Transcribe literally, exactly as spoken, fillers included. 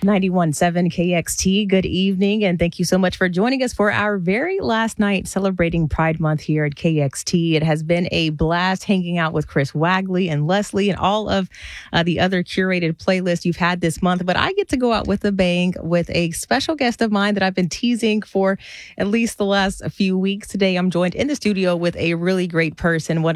ninety-one point seven K X T. Good evening, and thank you so much for joining us for our very last night celebrating Pride Month here at K X T. It has been a blast hanging out with Chris Wagley and Leslie and all of uh, the other curated playlists you've had this month. But I get to go out with a bang with a special guest of mine that I've been teasing for at least the last few weeks. Today, I'm joined in the studio with a really great person, one